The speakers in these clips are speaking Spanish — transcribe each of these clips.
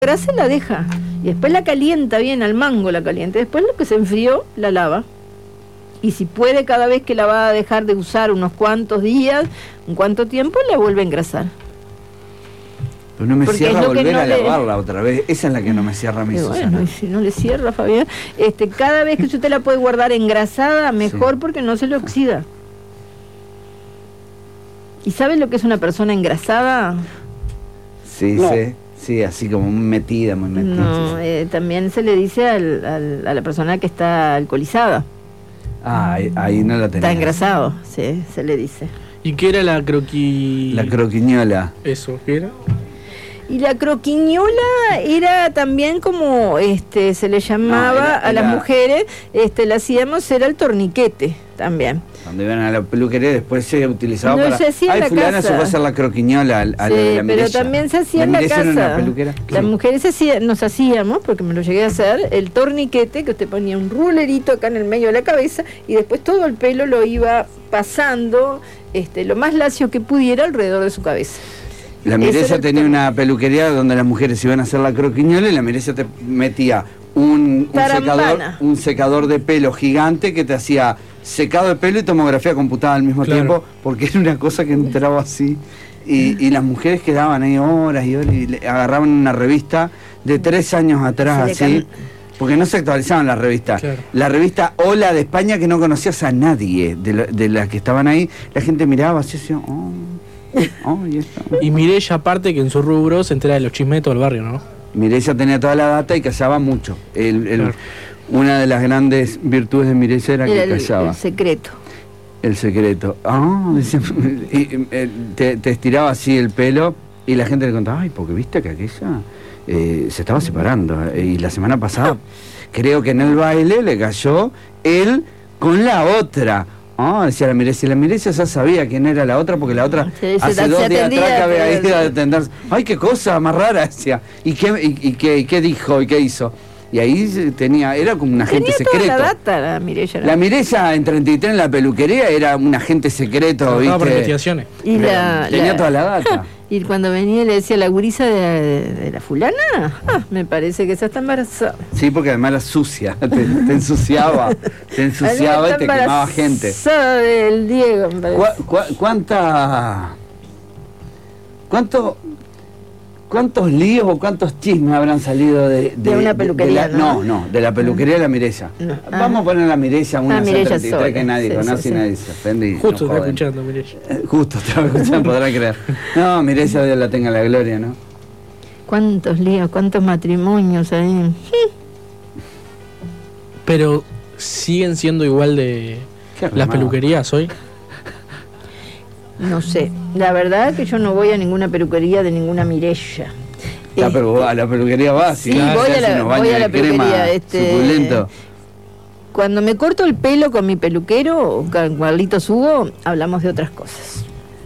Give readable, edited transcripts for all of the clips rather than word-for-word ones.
grasa la deja y después la calienta bien, al mango la calienta, después lo que se enfrió la lava y si puede cada vez que la va a dejar de usar unos cuantos días, un cuanto tiempo, la vuelve a engrasar. Pero no me Porque cierra es lo que volver no a lavarla otra vez, esa es la que no me cierra a mí, Bueno, Susana. y si no le cierra, Fabián, cada vez que usted la puede guardar engrasada, mejor, Sí. porque no se le oxida. ¿Y sabe lo que es una persona engrasada? Sí, No. sí, así como muy metida. No, también se le dice a la persona que está alcoholizada. Ah, ahí no la tenía. Está engrasado, sí, se le dice. ¿Y qué era la La croquiñola. Eso, ¿qué era? Y la croquiñola era también como, se le llamaba a las mujeres, le hacíamos, era el torniquete también. Cuando iban a la peluquería después se utilizaba No, para... se hacía en la fulana casa. se fue a hacer la croquiñola a Sí, la pero Mireya. también se hacía en la Mireya casa. era una peluquera. Las mujeres nos hacíamos, porque me lo llegué a hacer, el torniquete, que usted ponía un rulerito acá en el medio de la cabeza y después todo el pelo lo iba pasando lo más lacio que pudiera alrededor de su cabeza. La Eso Mireya era el tenía una peluquería donde las mujeres iban a hacer la croquiñola y la Mireya te metía un secador de pelo gigante que te hacía secado de pelo y tomografía computada al mismo tiempo, porque era una cosa que entraba así y las mujeres quedaban ahí horas y horas y agarraban una revista de 3 años atrás así, porque no se actualizaban las revistas. La revista Hola de España, que no conocías a nadie de las que estaban ahí, la gente miraba así, y Mireya, aparte, que en su rubro se entera de los chismes de todo el barrio, ¿no? Mireya tenía toda la data y callaba mucho. Una de las grandes virtudes de Mireya era que callaba. El secreto. El secreto. Te estiraba así el pelo y la gente le contaba, ay, porque viste que aquella se estaba separando. Y la semana pasada, creo que en el baile le cayó él con la otra. Decía la Mireya, y la Mireya ya sabía quién era la otra, porque la otra hace 2 días atrás que había ido a atenderse. Ay, qué cosa más rara, decía. ¿Y qué dijo y qué hizo? Y ahí era como un agente secreto. Tenía toda la data, la Mireya. La Mireya en 33 en la peluquería era un agente secreto, ¿viste? Por investigaciones. Y tenía toda la data. Y cuando venía le decía, la gurisa de la fulana, me parece que esa está embarazada. Sí, porque además era sucia, te ensuciaba, y te quemaba gente. Embarazada del Diego, me parece. ¿Cuántos líos o cuántos chismes habrán salido de una peluquería? De la peluquería de la Mireya. Vamos a poner a la Mireya una C33 que nadie conoce y nadie se ofende. Justo está escuchando, Mireya. Justo estaba escuchando, podrán creer. No, Mireya, Dios la tenga la gloria, ¿no? ¿Cuántos líos, cuántos matrimonios ahí? Pero siguen siendo igual de las peluquerías hoy. No sé, la verdad que yo no voy a ninguna peluquería de ninguna Mireya. Pero a la peluquería vas, sí, voy a la peluquería. Suculento. Cuando me corto el pelo con mi peluquero, con Carlitos Hugo, hablamos de otras cosas.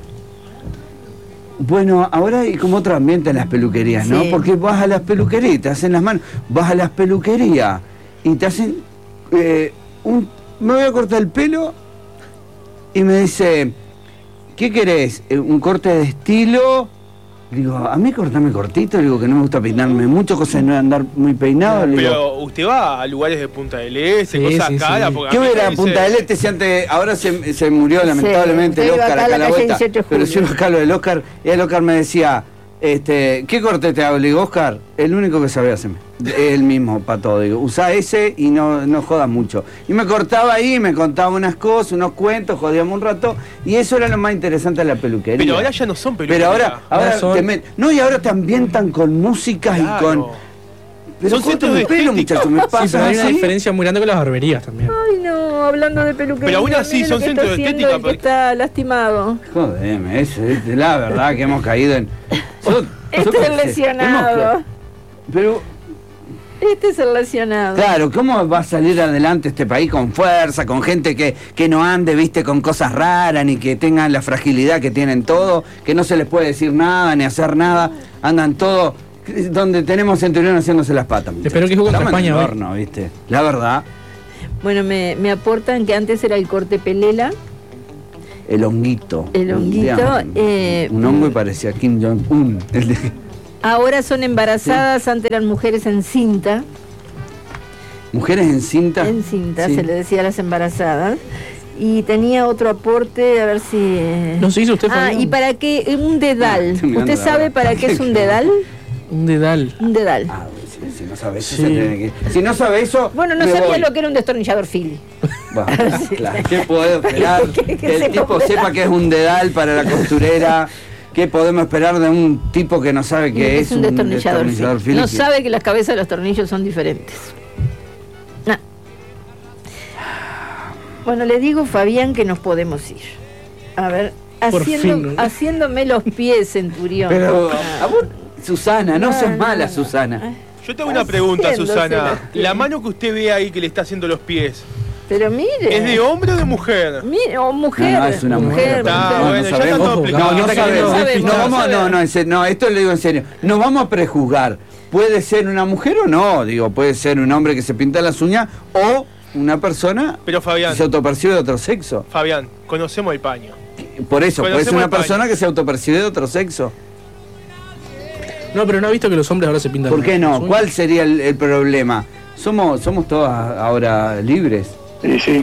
Bueno, ahora hay como otro ambiente en las peluquerías, ¿no? Porque vas a las peluquerías y te hacen las manos, vas a las peluquerías y te hacen me voy a cortar el pelo y me dice, ¿qué querés? ¿Un corte de estilo? Digo, a mí cortame cortito, digo que no me gusta peinarme mucho, cosa de no andar muy peinado. Pero usted va a lugares de Punta del Este, cosas caras. ¿Qué voy a ir a Punta del Este si antes, ahora se murió lamentablemente el Oscar acá a la vuelta? Pero yo iba acá lo del Oscar y el Oscar me decía, ¿qué corte te hago? Le digo, Oscar, el único que sabe hacerme. El mismo para todo, digo, usá ese y no jodas mucho. Y me cortaba ahí, me contaba unas cosas, unos cuentos, jodíamos un rato, y eso era lo más interesante de la peluquería. Pero ahora ya no son peluquerías. Pero ahora y ahora te ambientan con músicas y con... Pero son centros de pelo, muchachos, me pasa. Sí, pero hay una diferencia muy grande con las barberías también. Ay, no, hablando de peluquería. Pero aún así son centros de estética. Que está lastimado. Jodeme, eso es la verdad que hemos caído en... Este es el lesionado. Pero... Este es el lesionado. Claro, ¿cómo va a salir adelante este país con fuerza, con gente que no ande, viste, con cosas raras, ni que tengan la fragilidad que tienen todos, que no se les puede decir nada, ni hacer nada, andan todos, donde tenemos Centurión haciéndose las patas. Espero que juegue contra España hoy. ¿Viste? La verdad. Bueno, me aportan que antes era el corte pelela. El honguito. El honguito. Un hongo y parecía Kim Jong-un. Ahora son embarazadas, antes eran mujeres en cinta. ¿Mujeres en cinta? En cinta, se le decía a las embarazadas. Y tenía otro aporte, a ver si... ¿No se hizo usted, Fabián? ¿Y para qué? Un dedal. ¿Usted sabe para qué es un dedal? Un dedal. Un dedal. Si no sabe eso, se tiene que... Si no sabe eso... Bueno, no sabía lo que era un destornillador Philly. Bueno, claro. ¿Qué puedo esperar? Que el tipo sepa que es un dedal para la costurera. ¿Qué podemos esperar de un tipo que no sabe que es un destornillador Philly? No sabe que las cabezas de los tornillos son diferentes. No. Bueno, le digo, Fabián, que nos podemos ir. A ver, haciéndome los pies, Centurión. Pero, a vos, Susana, no seas mala, Susana. Yo tengo una pregunta, Susana. La mano que usted ve ahí que le está haciendo los pies, pero mire, ¿es de hombre o de mujer? Mire, o mujer. No, es una mujer. Bueno, ya está todo explicado. No, esto le digo en serio. No vamos a prejuzgar. Puede ser una mujer o no. Digo, puede ser un hombre que se pinta las uñas o una persona pero Fabián, que se autopercibe de otro sexo. Fabián, conocemos el paño. Por eso, puede ser una persona que se autopercibe de otro sexo. No, pero no ha visto que los hombres ahora se pintan. ¿Por qué no? ¿Cuál sería el problema? Somos todos ahora libres. Sí.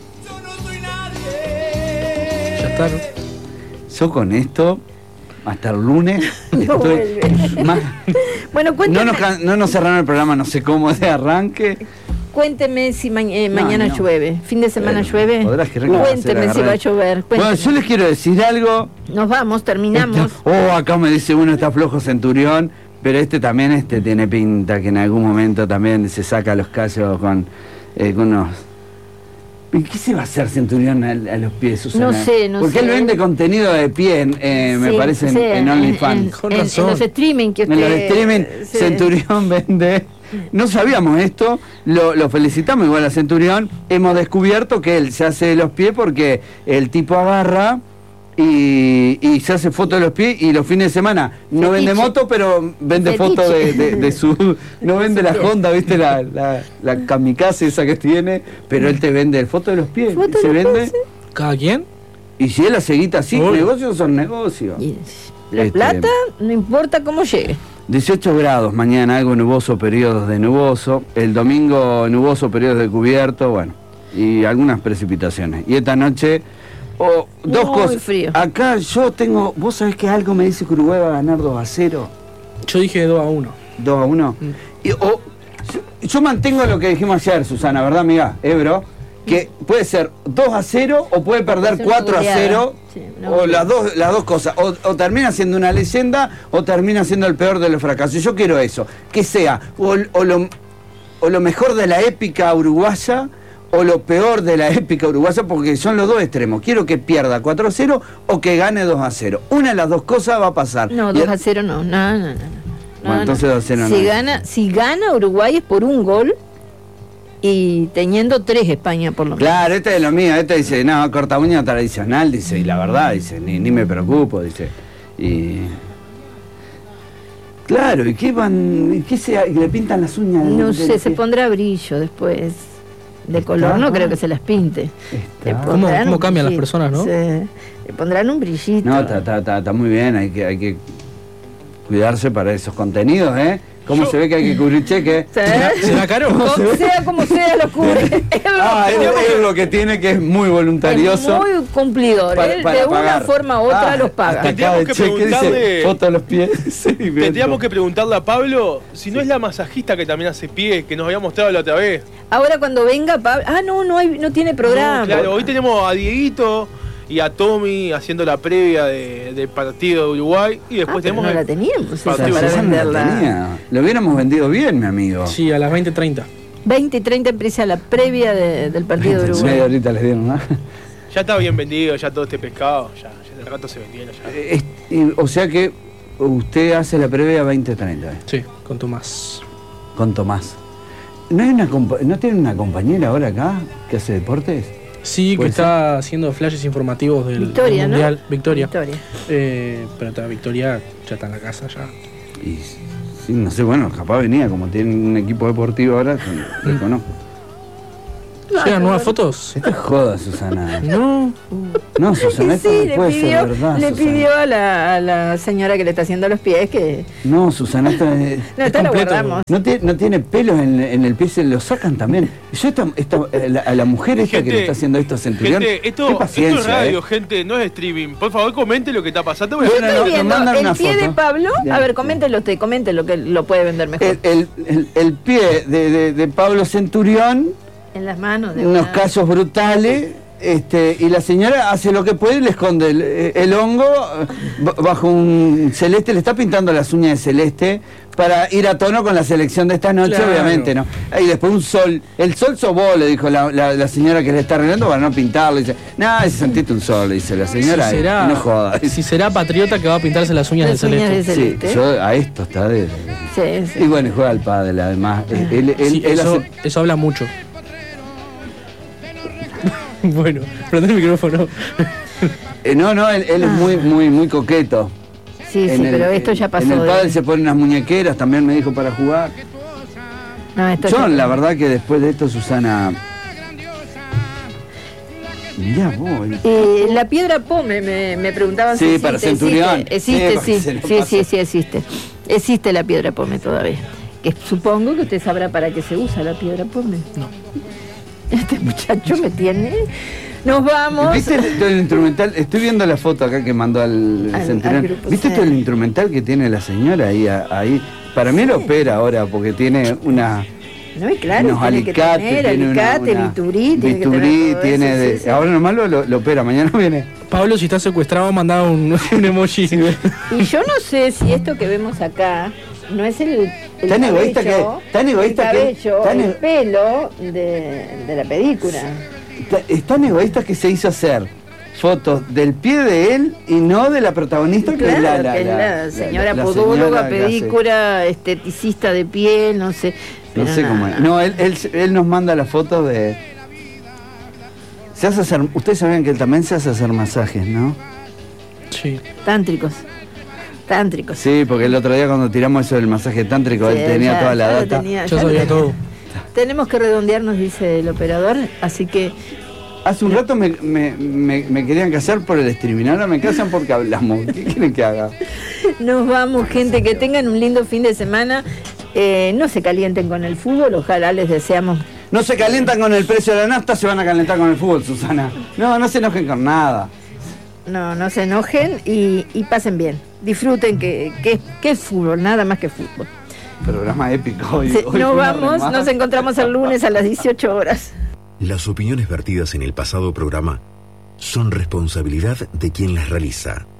Ya está, ¿no? Yo con esto, hasta el lunes, estoy más... Bueno, cuénteme. No nos cerraron el programa, no sé cómo de arranque. Cuénteme si mañana llueve. Fin de semana llueve. Cuénteme si va a llover. Cuénteme. Bueno, yo les quiero decir algo. Nos vamos, terminamos. Acá me dice uno, está flojo Centurión, pero también tiene pinta que en algún momento también se saca los callos con unos... ¿Qué se va a hacer Centurión a los pies, Susana? No sé. Porque él vende contenido de pie, me parece, en OnlyFans. En los streaming que usted... En los streaming, sí. Centurión vende... No sabíamos esto, lo felicitamos igual a Centurión. Hemos descubierto que él se hace de los pies porque el tipo agarra y se hace foto de los pies y los fines de semana no vende moto, pero vende fotos de su... No vende la Honda, ¿viste? La kamikaze esa que tiene, pero él te vende foto de los pies. Se vende. ¿Cada quien? Y si él la seguita así, negocios son negocios. La plata, no importa cómo llegue. 18 grados mañana, algo nuboso, periodos de nuboso. El domingo nuboso, periodos de cubierto, bueno. Y algunas precipitaciones. Y esta noche, dos cosas. Frío. Acá yo tengo, vos sabés que algo me dice que Uruguay va a ganar 2-0. Yo dije 2-1. 2-1. Yo mantengo lo que dijimos ayer, Susana, ¿verdad, amiga? Ebro. Que puede ser 2-0 o puede perder 4-0, sí, o las dos cosas, o termina siendo una leyenda o termina siendo el peor de los fracasos. Yo quiero eso, que sea o lo mejor de la épica uruguaya o lo peor de la épica uruguaya, porque son los dos extremos. Quiero que pierda 4-0 o que gane 2-0. Una de las dos cosas va a pasar. No, 2-0 no. Bueno, entonces 2-0 no. Si gana Uruguay es por un gol. Y teniendo 3 España por lo menos. Claro, este es lo mío, este dice, no, corta uña tradicional, dice, y la verdad, dice, ni me preocupo, dice. Y... Claro, ¿y qué le pintan las uñas? No sé, se pondrá brillo después. De color no creo que se las pinte. ¿Cómo cambian las personas, no? Sí, le pondrán un brillito. No, está muy bien, hay que cuidarse para esos contenidos, ¿eh? ¿Cómo se ve que hay que cubrir cheque? ¿Será caro? Sea como sea, lo cubre. Es lo que tiene, que es muy voluntarioso. Es muy cumplidor. Para de una forma u otra los paga. Tendríamos que preguntarle... Foto de los pies. Tendríamos que preguntarle a Pablo si no es la masajista que también hace pie, que nos había mostrado la otra vez. Ahora cuando venga Pablo... no tiene programa. No, claro, hoy tenemos a Dieguito y a Tommy haciendo la previa del partido de Uruguay y después tenemos... No la teníamos esa para venderla. Lo hubiéramos vendido bien, mi amigo. Sí, a las 20:30. 20:30 empieza la previa del partido de Uruguay. Media horita les dieron, ¿no? Ya está bien vendido, ya todo este pescado, ya el rato se vendieron ya. O sea que usted hace la previa 20:30. Sí, con Tomás. Con Tomás. ¿No tiene una compañera ahora acá que hace deportes? Sí, que está haciendo flashes informativos del Mundial. ¿No? Victoria. Pero Victoria ya está en la casa ya. Y sí, no sé, bueno, capaz venía, como tiene un equipo deportivo ahora, lo conozco. ¿Llegan nuevas fotos? Esto es joda, Susana. No, Susana, esto no puede ser verdad. Le pidió a la señora que le está haciendo los pies que... No, Susana, esto es... No, esto lo guardamos. No tiene pelos en el pie, se lo sacan también. Yo a la mujer esta gente, que le está haciendo esto a Centurión... Gente, esto es radio, gente, no es streaming. Por favor, comente lo que está pasando. Yo estoy viendo el pie de Pablo. A ver, coméntelo que lo puede vender mejor. El pie de Pablo Centurión... En las manos de unos callos brutales, y la señora hace lo que puede y le esconde el hongo bajo un celeste, le está pintando las uñas de celeste para ir a tono con la selección de esta noche, claro. Obviamente, ¿no? Y después un sol, el sol sobó, le dijo la señora que le está arreglando para no pintarlo, dice, nada, si sentiste un sol, le dice la señora, si será, no joda. Si será patriota que va a pintarse las uñas de celeste. Sí, yo a esto está de... Sí. Y bueno, juega al pádel, además. Eso habla mucho. Bueno, prende el micrófono. No, él es muy coqueto. Sí, pero esto ya pasó. En el pádel se ponen unas muñequeras, también me dijo para jugar. No, yo la verdad que después de esto, Susana... Mirá vos. La piedra Pome, me preguntaban si existe. Para Centurión. Existe, sí, existe. Existe la piedra Pome todavía. Que supongo que usted sabrá para qué se usa la piedra Pome. No. Este muchacho me tiene... Nos vamos... ¿Viste todo el instrumental? Estoy viendo la foto acá que mandó al Centurión. ¿Viste todo el instrumental que tiene la señora ahí? Para mí lo opera ahora, porque tiene una... No, y claro, unos alicates, biturí, tiene sí. Ahora nomás lo opera, mañana viene. Pablo, si está secuestrado, mandaba un emoji. Y yo no sé si esto que vemos acá no es el cabello, el pelo de la película. Es tan egoísta que se hizo hacer fotos del pie de él y no de la protagonista, claro, que es la señora podóloga, pedícula, esteticista de piel, no sé. No sé cómo es. No, él nos manda las fotos de... Se hace hacer... Ustedes sabían que él también se hace hacer masajes, ¿no? Sí. Tántricos. Sí, porque el otro día cuando tiramos eso del masaje tántrico, sí, él tenía toda la data. Yo sabía todo. Tenemos que redondearnos, dice el operador, así que... Hace un rato me querían casar por el streaming, ahora me casan porque hablamos. ¿Qué quieren que haga? Nos vamos, gente, que tengan un lindo fin de semana. No se calienten con el fútbol, ojalá les deseamos... No se calientan con el precio de la nafta, se van a calentar con el fútbol, Susana. No se enojen con nada. No se enojen y pasen bien. Disfruten que es fútbol, nada más que fútbol. Programa épico hoy. Nos vamos, nos encontramos el lunes a las 18 horas. Las opiniones vertidas en el pasado programa son responsabilidad de quien las realiza